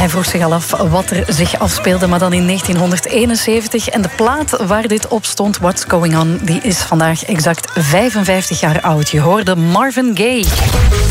hij vroeg zich al af wat er zich afspeelde, maar dan in 1971. En de plaat waar dit op stond, What's Going On, die is vandaag exact 55 jaar oud. Je hoorde Marvin Gaye.